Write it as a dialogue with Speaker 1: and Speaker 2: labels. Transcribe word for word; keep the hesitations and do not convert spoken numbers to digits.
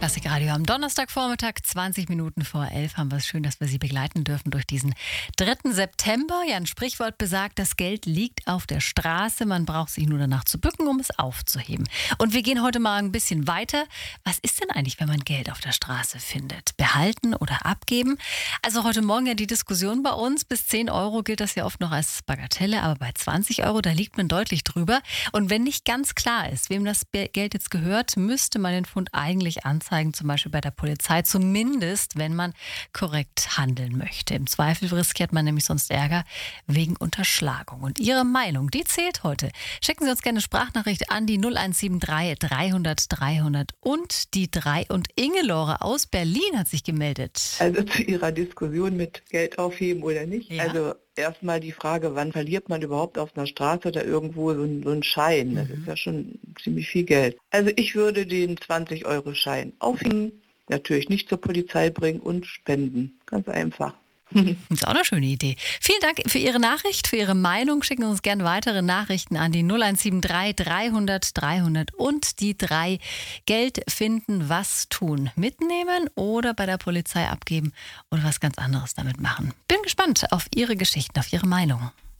Speaker 1: Klassikradio am Donnerstagvormittag, zwanzig Minuten vor elf, haben wir es schön, dass wir Sie begleiten dürfen durch diesen dritten September. Ja, ein Sprichwort besagt, das Geld liegt auf der Straße. Man braucht sich nur danach zu bücken, um es aufzuheben. Und wir gehen heute mal ein bisschen weiter. Was ist denn eigentlich, wenn man Geld auf der Straße findet? Behalten oder abgeben? Also heute Morgen ja die Diskussion bei uns. Bis zehn Euro gilt das ja oft noch als Bagatelle, aber bei zwanzig Euro, da liegt man deutlich drüber. Und wenn nicht ganz klar ist, wem das Geld jetzt gehört, müsste man den Fund eigentlich anzeigen. Zum Beispiel bei der Polizei, zumindest wenn man korrekt handeln möchte. Im Zweifel riskiert man nämlich sonst Ärger wegen Unterschlagung. Und Ihre Meinung, die zählt heute. Schicken Sie uns gerne eine Sprachnachricht an die null eins sieben drei dreihundert dreihundert und die drei. Und Ingelore aus Berlin hat sich gemeldet.
Speaker 2: Also zu Ihrer Diskussion mit Geld aufheben oder nicht.
Speaker 1: Ja.
Speaker 2: Also erstmal die Frage, wann verliert man überhaupt auf einer Straße oder irgendwo so einen, so einen Schein? Das
Speaker 1: Mhm.
Speaker 2: ist ja schon ziemlich viel Geld. Also ich würde den zwanzig-Euro-Schein aufhängen, natürlich nicht zur Polizei bringen und spenden. Ganz einfach.
Speaker 1: Das ist auch eine schöne Idee. Vielen Dank für Ihre Nachricht, für Ihre Meinung. Schicken Sie uns gerne weitere Nachrichten an die null eins sieben drei dreihundert dreihundert und die drei. Geld finden, was tun? Mitnehmen oder bei der Polizei abgeben oder was ganz anderes damit machen? Bin gespannt auf Ihre Geschichten, auf Ihre Meinung.